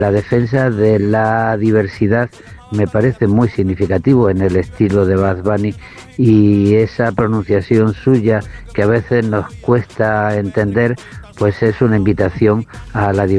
La defensa de la diversidad me parece muy significativo en el estilo de Bad Bunny, y esa pronunciación suya que a veces nos cuesta entender, pues es una invitación a la diversidad.